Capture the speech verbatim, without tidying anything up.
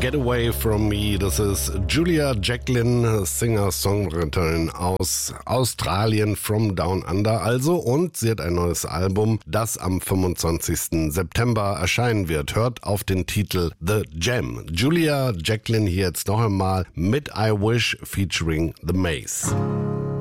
Get Away From Me, das ist Julia Jacklin, Singer-Songwriterin aus Australien, From Down Under also, und sie hat ein neues Album, das am fünfundzwanzigsten September erscheinen wird. Hört auf den Titel The Jam. Julia Jacklin hier jetzt noch einmal mit I Wish featuring The Maze.